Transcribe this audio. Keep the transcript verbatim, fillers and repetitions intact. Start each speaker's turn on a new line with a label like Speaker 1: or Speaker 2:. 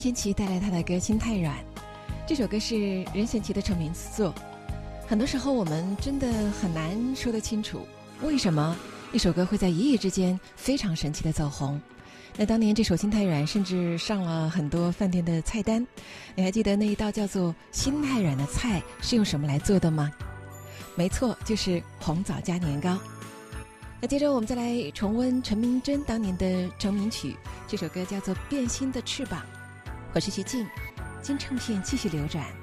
Speaker 1: 千玺带来他的歌《心太软》，这首歌是任贤齐的成名之作。很多时候我们真的很难说得清楚，为什么一首歌会在一夜之间非常神奇的走红。那当年这首《心太软》甚至上了很多饭店的菜单，你还记得那一道叫做心太软的菜是用什么来做的吗？没错，就是红枣加年糕。那接着我们再来重温陈明真当年的成名曲，这首歌叫做《变心的翅膀》。我是徐静，金唱片继续流转。